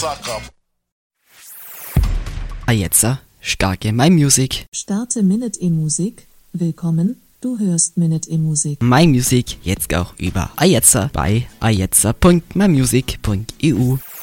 Jetzt starke My Music. Starte Minute E-Musik. Willkommen, du hörst Minute E-Musik. My Music jetzt auch über iJetzer bei ijetzer.mymusic.eu.